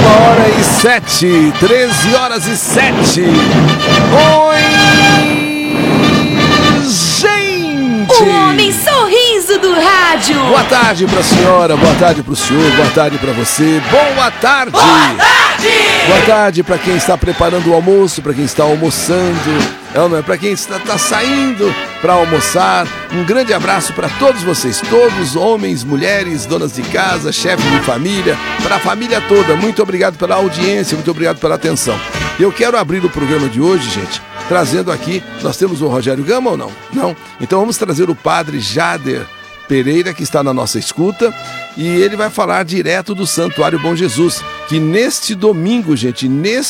1h07, 13h07. Oi, gente! O homem sorriso do rádio. Boa tarde pra senhora, boa tarde pro senhor, boa tarde pra você. Boa tarde! Boa tarde! Boa tarde pra quem está preparando o almoço, pra quem está almoçando. Não é? Para quem está saindo para almoçar, um grande abraço para todos vocês, todos, homens, mulheres, donas de casa, chefes de família, para a família toda. Muito obrigado pela audiência, muito obrigado pela atenção. Eu quero abrir o programa de hoje, gente, trazendo aqui, nós temos o Rogério Gama ou não? Não? Então vamos trazer o padre Jader Pereira, que está na nossa escuta, e ele vai falar direto do Santuário Bom Jesus, que neste domingo, gente,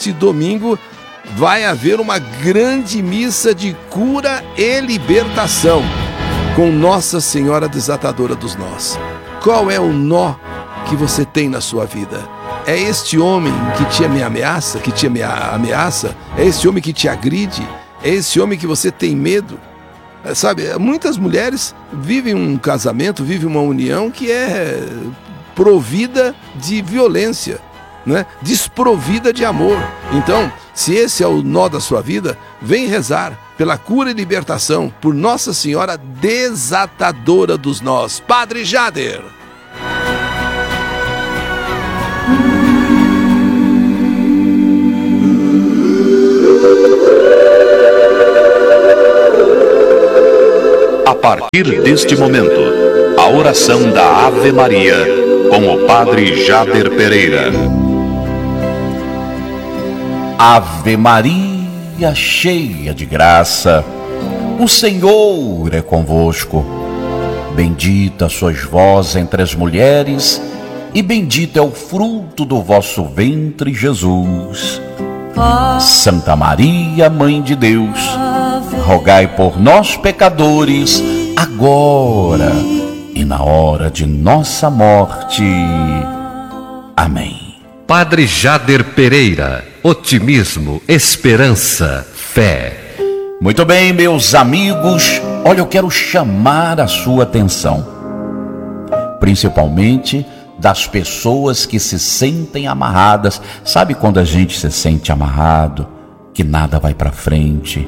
vai haver uma grande missa de cura e libertação com Nossa Senhora Desatadora dos Nós. Qual é o nó que você tem na sua vida? É este homem que te ameaça, É esse homem que te agride? É esse homem que você tem medo? Sabe, muitas mulheres vivem um casamento, vivem uma união que é provida de violência, né? Desprovida de amor. Então, se esse é o nó da sua vida, vem rezar pela cura e libertação por Nossa Senhora Desatadora dos Nós. Padre Jader. A partir deste momento, a oração da Ave Maria com o Padre Jader Pereira. Ave Maria, cheia de graça, o Senhor é convosco. Bendita sois vós entre as mulheres, e bendito é o fruto do vosso ventre, Jesus. Santa Maria, Mãe de Deus, rogai por nós, pecadores, agora e na hora de nossa morte. Amém. Padre Jader Pereira, otimismo, esperança, fé. Muito bem, meus amigos, olha, eu quero chamar a sua atenção, principalmente das pessoas que se sentem amarradas. Sabe quando a gente se sente amarrado, que nada vai para frente?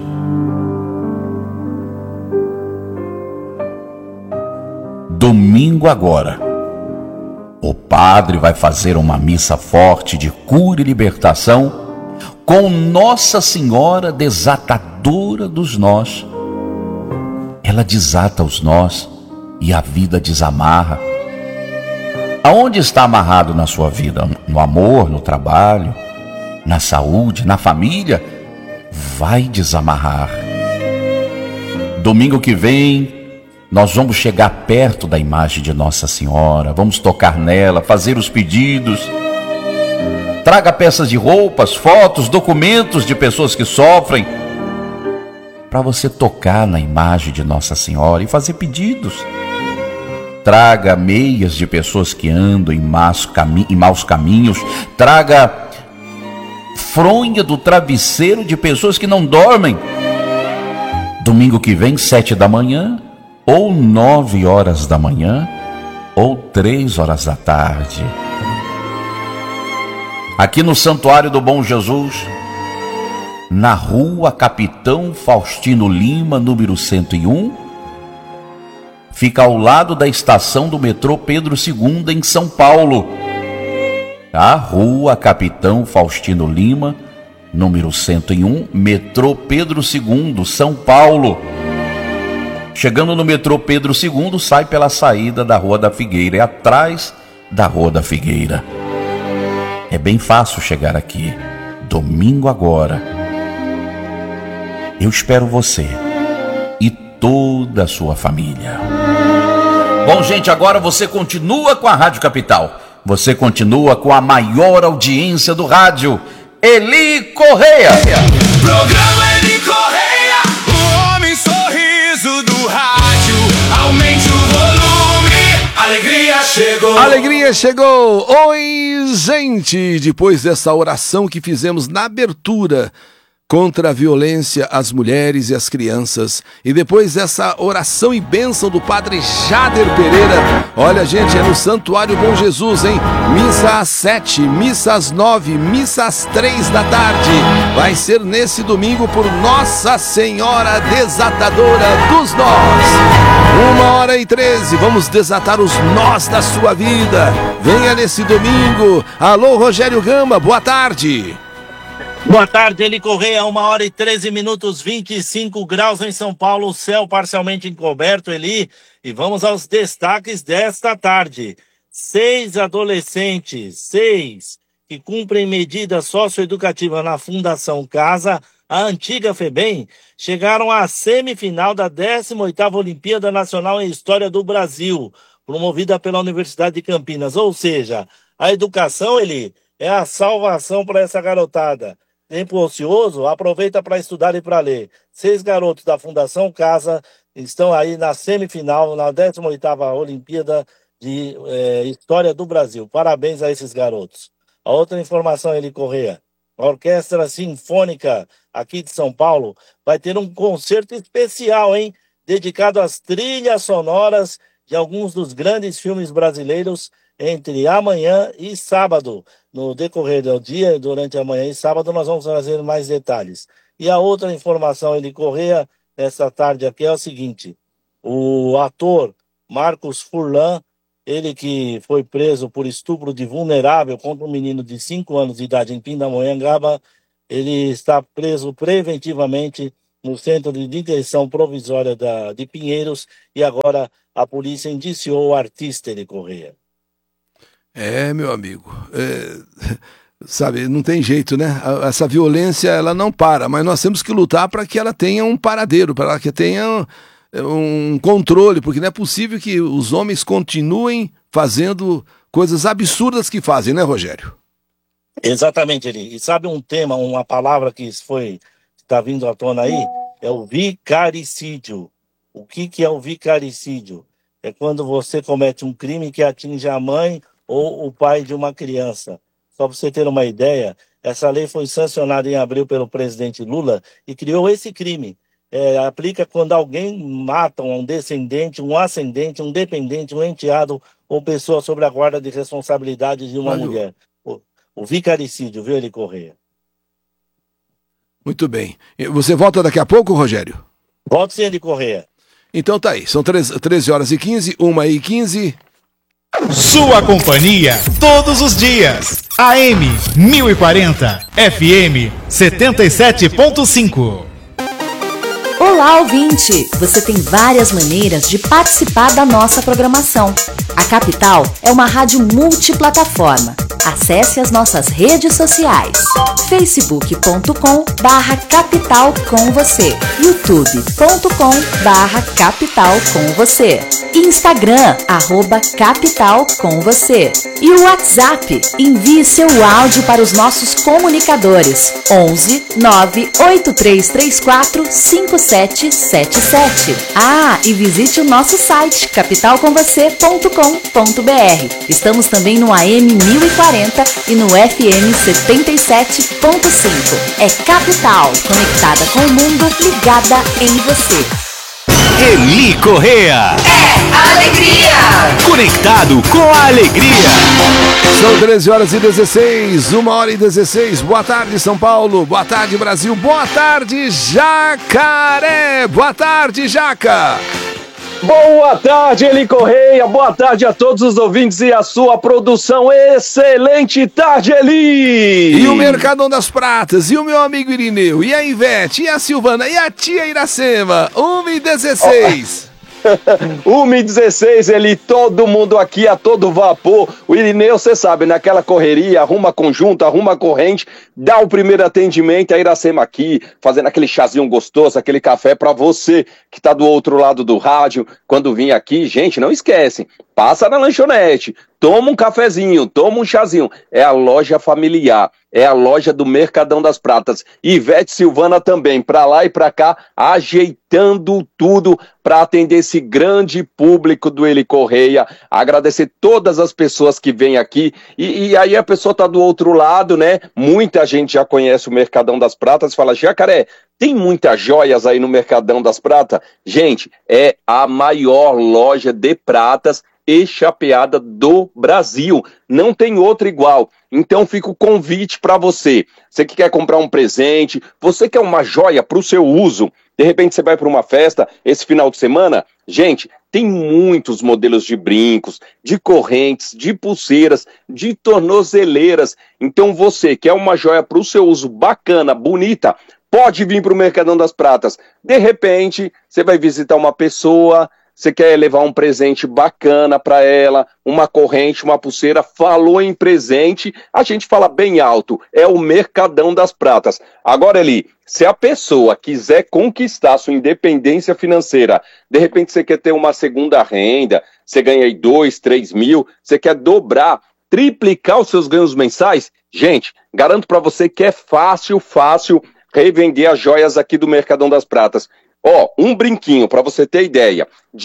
Domingo agora, o padre vai fazer uma missa forte de cura e libertação com Nossa Senhora Desatadora dos Nós. Ela desata os nós e a vida desamarra. Aonde está amarrado na sua vida? No amor, no trabalho, na saúde, na família? Vai desamarrar. Domingo que vem, nós vamos chegar perto da imagem de Nossa Senhora, vamos tocar nela, fazer os pedidos. Traga peças de roupas, fotos, documentos de pessoas que sofrem, para você tocar na imagem de Nossa Senhora e fazer pedidos. Traga meias de pessoas que andam em maus caminhos. Traga fronha do travesseiro de pessoas que não dormem. Domingo que vem, 7 da manhã, ou 9 horas da manhã, ou 3 horas da tarde. Aqui no Santuário do Bom Jesus, na rua Capitão Faustino Lima, número 101, fica ao lado da estação do metrô Pedro II, em São Paulo. A rua Capitão Faustino Lima, número 101, metrô Pedro II, São Paulo. Chegando no metrô Pedro II, sai pela saída da Rua da Figueira, é atrás da Rua da Figueira. É bem fácil chegar aqui. Domingo agora. Eu espero você e toda a sua família. Bom, gente, agora você continua com a Rádio Capital. Você continua com a maior audiência do rádio, Eli Correia. Programa Eli Correia, o homem sorriso do rádio. Aumente o volume, alegria chegou. Alegria chegou. Oi, gente, depois dessa oração que fizemos na abertura contra a violência às mulheres e às crianças. E depois dessa oração e bênção do Padre Jader Pereira, olha, gente, é no Santuário Bom Jesus, hein? Missa às 7, missa às 9, missa às 3 da tarde. Vai ser nesse domingo por Nossa Senhora Desatadora dos Nós. 1h13, vamos desatar os nós da sua vida. Venha nesse domingo. Alô, Rogério Gama, boa tarde. Boa tarde, Eli Correia, 1h13, 25 graus em São Paulo, o céu parcialmente encoberto, Eli. E vamos aos destaques desta tarde. 6 adolescentes, que cumprem medida socioeducativa na Fundação Casa, a antiga FEBEM, chegaram à semifinal da 18ª Olimpíada Nacional em História do Brasil, promovida pela Universidade de Campinas. Ou seja, a educação, Eli, é a salvação para essa garotada. Tempo ocioso, aproveita para estudar e para ler. 6 garotos da Fundação Casa estão aí na semifinal, na 18ª Olimpíada de História do Brasil. Parabéns a esses garotos. A outra informação, Eli Correia, a Orquestra Sinfônica aqui de São Paulo vai ter um concerto especial, hein? Dedicado às trilhas sonoras de alguns dos grandes filmes brasileiros entre amanhã e sábado. No decorrer do dia, durante amanhã e sábado, nós vamos trazer mais detalhes. E a outra informação, Eli Correia, nessa tarde aqui é o seguinte: o ator Marcos Furlan, ele que foi preso por estupro de vulnerável contra um menino de 5 anos de idade em Pindamonhangaba, ele está preso preventivamente no Centro de Detenção Provisória de Pinheiros, e agora a polícia indiciou o artista, Eli Correia. Meu amigo, sabe, não tem jeito, né? Essa violência, ela não para, mas nós temos que lutar para que ela tenha um paradeiro, para que tenha um controle, porque não é possível que os homens continuem fazendo coisas absurdas que fazem, né, Rogério? Exatamente, Eli. E sabe um tema, uma palavra que está vindo à tona aí? É o vicaricídio. O que é o vicaricídio? É quando você comete um crime que atinge a mãe ou o pai de uma criança. Só para você ter uma ideia, essa lei foi sancionada em abril pelo presidente Lula e criou esse crime. Aplica quando alguém mata um descendente, um ascendente, um dependente, um enteado ou pessoa sob a guarda de responsabilidade de uma mulher. O vicaricídio, viu, Eli Correia? Muito bem. Você volta daqui a pouco, Rogério? Volto sim, Eli Correia. Então tá aí, são 13h15, 1h15. Sua companhia todos os dias. AM 1040, FM 77.5. Olá, ouvinte! Você tem várias maneiras de participar da nossa programação. A Capital é uma rádio multiplataforma. Acesse as nossas redes sociais: facebook.com/capital com você, youtube.com/capital com você, Instagram @capital com você e o WhatsApp. Envie seu áudio para os nossos comunicadores 11 98334 5777. E visite o nosso site capitalcomvocê.com.br. Estamos também no AM 1040 e no FM 77.5. É Capital, conectada com o mundo, ligada em você. Eli Correia. Alegria! Conectado com a alegria. São 13h16, 1h16. Boa tarde, São Paulo. Boa tarde, Brasil. Boa tarde, Jacaré. Boa tarde, Jaca. Boa tarde, Eli Correia. Boa tarde a todos os ouvintes e a sua produção. Excelente tarde, Eli. E o Mercadão das Pratas, e o meu amigo Irineu, e a Ivete, e a Silvana, e a tia Iracema. 1h16. 1h16, Eli, todo mundo aqui a todo vapor. O Irineu, você sabe, naquela correria, arruma conjunto, arruma corrente, dá o primeiro atendimento, a Iracema aqui, fazendo aquele chazinho gostoso, aquele café pra você que tá do outro lado do rádio. Quando vir aqui, gente, não esquecem, passa na lanchonete, toma um cafezinho, toma um chazinho. É a loja familiar, é a loja do Mercadão das Pratas. Ivete Silvana também, pra lá e pra cá, ajeitando tudo para atender esse grande público do Eli Correia. Agradecer todas as pessoas que vêm aqui. E aí a pessoa tá do outro lado, né? Muita gente já conhece o Mercadão das Pratas e fala, Jacaré, tem muitas joias aí no Mercadão das Pratas? Gente, é a maior loja de pratas e chapeada do Brasil. Não tem outra igual. Então fica o convite para você. Você que quer comprar um presente, você quer uma joia para o seu uso, de repente você vai para uma festa esse final de semana, gente, tem muitos modelos de brincos, de correntes, de pulseiras, de tornozeleiras. Então você quer uma joia para o seu uso bacana, bonita, pode vir para o Mercadão das Pratas. De repente, você vai visitar uma pessoa, você quer levar um presente bacana para ela, uma corrente, uma pulseira, falou em presente, a gente fala bem alto, é o Mercadão das Pratas. Agora, Eli, se a pessoa quiser conquistar sua independência financeira, de repente você quer ter uma segunda renda, você ganha aí 2, 3 mil, você quer dobrar, triplicar os seus ganhos mensais, gente, garanto para você que é fácil revender as joias aqui do Mercadão das Pratas. Ó, um brinquinho, para você ter ideia, de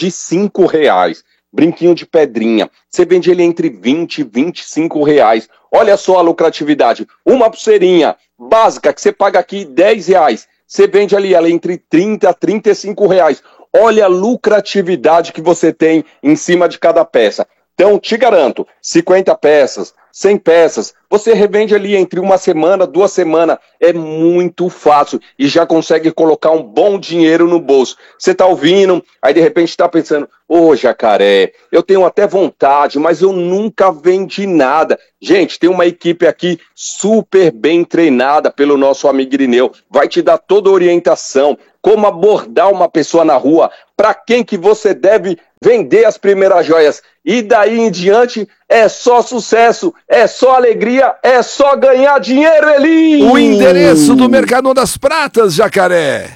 R$5, brinquinho de pedrinha, você vende ele entre 20 e 25 reais. Olha só a lucratividade, uma pulseirinha básica que você paga aqui R$10, você vende ali ela entre 30 a 35 reais. Olha a lucratividade que você tem em cima de cada peça. Então, te garanto, 50 peças, 100 peças, você revende ali entre uma semana, 2 semanas, é muito fácil e já consegue colocar um bom dinheiro no bolso. Você tá ouvindo, aí de repente tá pensando, ô Jacaré, eu tenho até vontade, mas eu nunca vendi nada. Gente, tem uma equipe aqui super bem treinada pelo nosso amigo Irineu, vai te dar toda a orientação, como abordar uma pessoa na rua, para quem que você deve vender as primeiras joias. E daí em diante é só sucesso, é só alegria, é só ganhar dinheiro, Eli! O endereço do Mercadão das Pratas, Jacaré.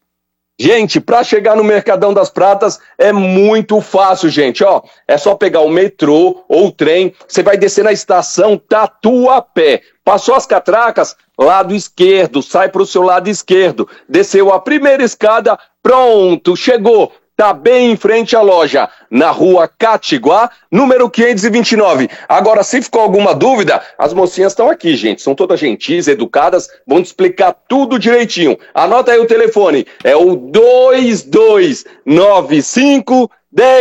Gente, para chegar no Mercadão das Pratas é muito fácil, gente, ó. É só pegar o metrô ou o trem, você vai descer na estação Tatuapé. Passou as catracas, lado esquerdo, sai pro seu lado esquerdo. Desceu a primeira escada, pronto, chegou. Tá bem em frente à loja, na rua Catiguá, número 529. Agora, se ficou alguma dúvida, as mocinhas estão aqui, gente. São todas gentis, educadas, vão te explicar tudo direitinho. Anota aí o telefone, é o 2295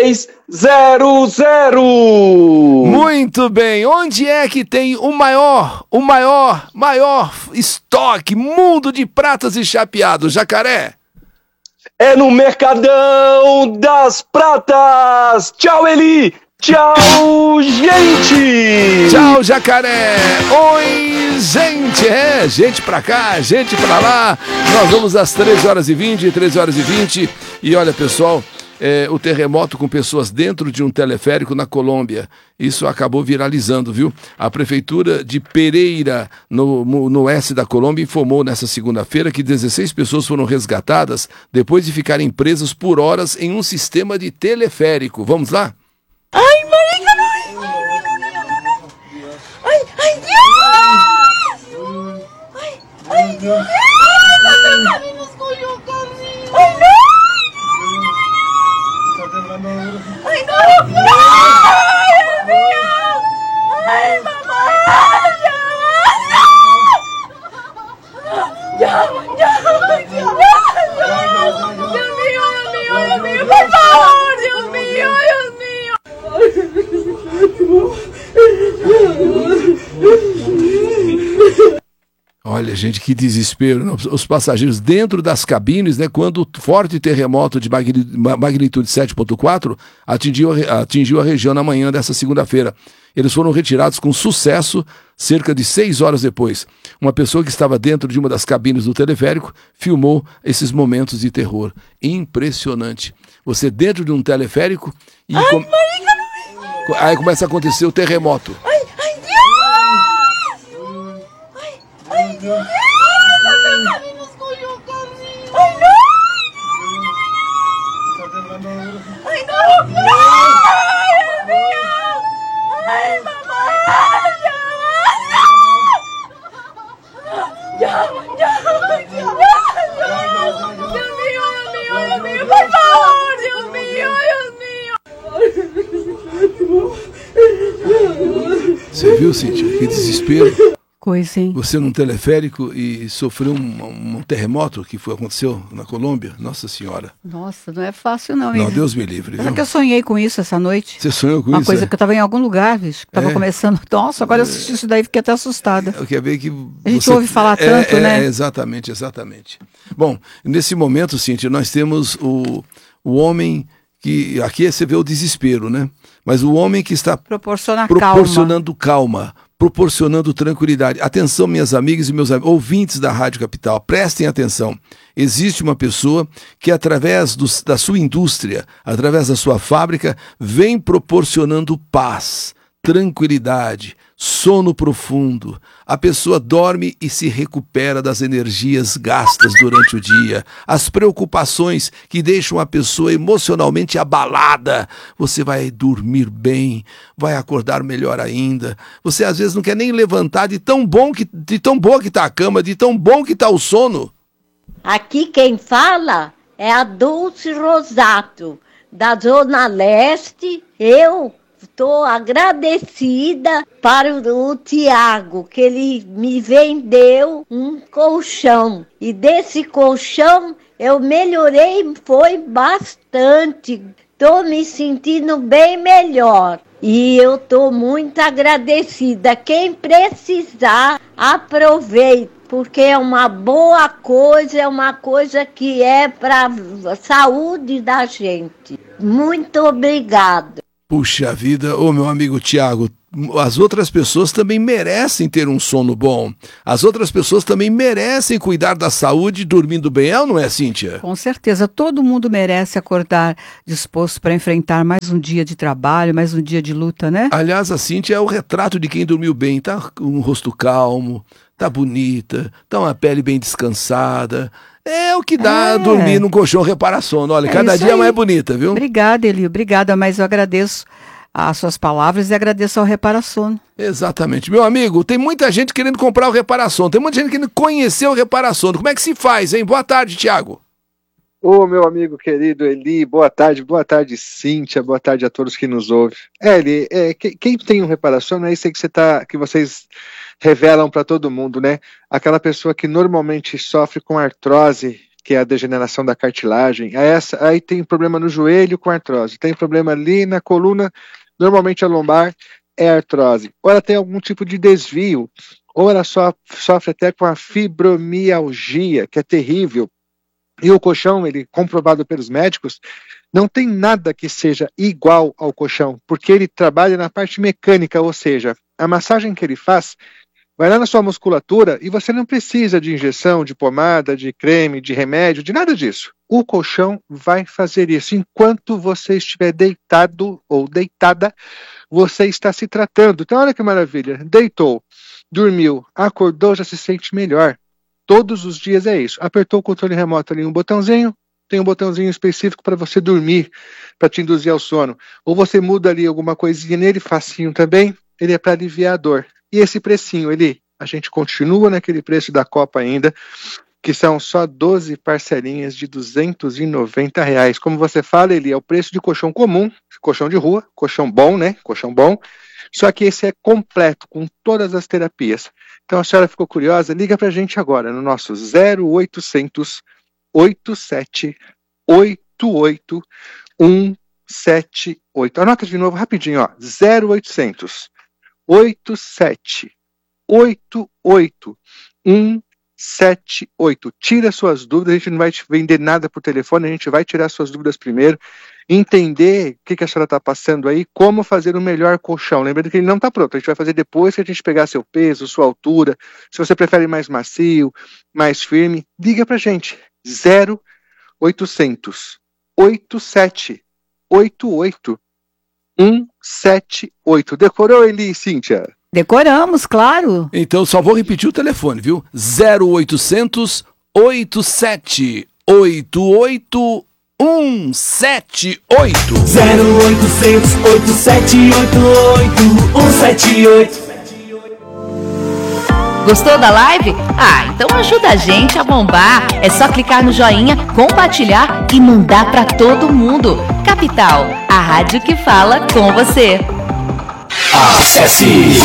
1000. Muito bem, onde é que tem o maior estoque, mundo de pratas e chapeados, Jacaré? É no Mercadão das Pratas. Tchau, Eli. Tchau, gente. Tchau, Jacaré. Oi, gente. É, gente pra cá, gente pra lá. Nós vamos às 13h20. E olha, pessoal, o terremoto com pessoas dentro de um teleférico na Colômbia. Isso acabou viralizando, viu? A prefeitura de Pereira, no oeste da Colômbia, informou nessa segunda-feira que 16 pessoas foram resgatadas depois de ficarem presas por horas em um sistema de teleférico. Vamos lá? Ai, marica, não! Ai, Deus! Ai, Deus! Ai, não! Ai, não! Ai, Deus! Ai, mamãe! Ya, Dios mío, por favor, Dios mío. Olha, gente, que desespero. Os passageiros dentro das cabines, né? Quando o forte terremoto de magnitude 7.4 atingiu a região na manhã dessa segunda-feira. Eles foram retirados com sucesso cerca de 6 horas depois. Uma pessoa que estava dentro de uma das cabines do teleférico filmou esses momentos de terror. Impressionante. Você dentro de um teleférico e aí começa a acontecer o terremoto. Ai, Deus! Ai, não! Ai, viu, Cíntia? Que desespero. Coisa, hein? Você num teleférico e sofreu um terremoto que aconteceu na Colômbia. Nossa Senhora. Nossa, não é fácil não, hein? Não, hein? Deus me livre. Só que eu sonhei com isso essa noite. Você sonhou com isso? Uma coisa que eu estava em algum lugar, bicho. Estava começando. Nossa, agora eu assisti isso daí e fiquei até assustada. Eu quero ver que a gente ouve falar tanto, né? Exatamente. Bom, nesse momento, Cíntia, nós temos o homem que... Aqui você vê o desespero, né? Mas o homem que está proporcionando calma, proporcionando tranquilidade. Atenção, minhas amigas e meus ouvintes da Rádio Capital, prestem atenção. Existe uma pessoa que, através da sua indústria, através da sua fábrica, vem proporcionando paz, tranquilidade, sono profundo. A pessoa dorme e se recupera das energias gastas durante o dia. As preocupações que deixam a pessoa emocionalmente abalada. Você vai dormir bem, vai acordar melhor ainda. Você às vezes não quer nem levantar de tão boa que está a cama, de tão bom que está o sono. Aqui quem fala é a Dulce Rosato, da Zona Leste. Eu estou agradecida para o Tiago, que ele me vendeu um colchão. E desse colchão eu melhorei, foi bastante. Estou me sentindo bem melhor. E eu estou muito agradecida. Quem precisar, aproveite, porque é uma boa coisa, é uma coisa que é para a saúde da gente. Muito obrigada. Puxa vida, meu amigo Tiago, as outras pessoas também merecem ter um sono bom. As outras pessoas também merecem cuidar da saúde dormindo bem, é ou não é, Cíntia? Com certeza, todo mundo merece acordar disposto para enfrentar mais um dia de trabalho, mais um dia de luta, né? Aliás, a Cíntia é o retrato de quem dormiu bem, tá com um rosto calmo, tá bonita, tá uma pele bem descansada. É o que dá dormir num colchão reparação. Olha, cada dia é mais bonita, viu? Obrigada, Eli, obrigada, mas eu agradeço as suas palavras e agradeço ao Reparação. Exatamente. Meu amigo, tem muita gente querendo comprar o Reparação, tem muita gente querendo conhecer o Reparação. Como é que se faz, hein? Boa tarde, Tiago. Ô, meu amigo querido Eli, boa tarde, Cíntia, boa tarde a todos que nos ouvem. Eli, quem tem um Reparação, é isso aí que vocês revelam para todo mundo, né? Aquela pessoa que normalmente sofre com artrose, que é a degeneração da cartilagem, aí tem problema no joelho com artrose, tem problema ali na coluna, normalmente a lombar é artrose, ou ela tem algum tipo de desvio, ou ela sofre até com a fibromialgia, que é terrível. E o colchão, ele comprovado pelos médicos, não tem nada que seja igual ao colchão, porque ele trabalha na parte mecânica, ou seja, a massagem que ele faz vai lá na sua musculatura e você não precisa de injeção, de pomada, de creme, de remédio, de nada disso. O colchão vai fazer isso. Enquanto você estiver deitado ou deitada, você está se tratando. Então olha que maravilha, deitou, dormiu, acordou, já se sente melhor. Todos os dias é isso. Apertou o controle remoto ali, um botãozinho, tem um botãozinho específico para você dormir, para te induzir ao sono. Ou você muda ali alguma coisinha nele, facinho também, ele é para aliviar a dor. E esse precinho, a gente continua naquele preço da Copa ainda, que são só 12 parcelinhas de R$290. Como você fala, é o preço de colchão comum, colchão de rua, colchão bom, né? Colchão bom. Só que esse é completo, com todas as terapias. Então, a senhora ficou curiosa? Liga pra gente agora, no nosso 0800 87 88 178. Anota de novo rapidinho, 0800 87 88 178. Tira suas dúvidas, a gente não vai te vender nada por telefone, a gente vai tirar suas dúvidas primeiro, entender o que a senhora está passando aí, como fazer o melhor colchão. Lembrando que ele não está pronto, a gente vai fazer depois que a gente pegar seu peso, sua altura, se você prefere mais macio, mais firme, liga pra gente, 0800 87 88 178. Decorou, Eli e Cíntia? Decoramos, claro. Então só vou repetir o telefone, viu? 0800 87 88 178. 0800 8788 178. Gostou da live? Então ajuda a gente a bombar. É só clicar no joinha, compartilhar e mandar pra todo mundo. Capital, a rádio que fala com você. Acesse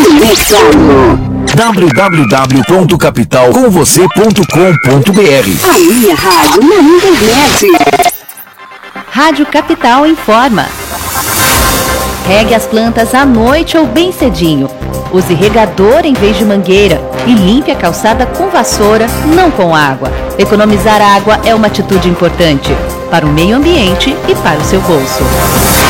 www.capitalcomvocê.com.br. A minha rádio na internet. Rádio Capital informa. Regue as plantas à noite ou bem cedinho. Use regador em vez de mangueira e limpe a calçada com vassoura, não com água. Economizar água é uma atitude importante para o meio ambiente e para o seu bolso.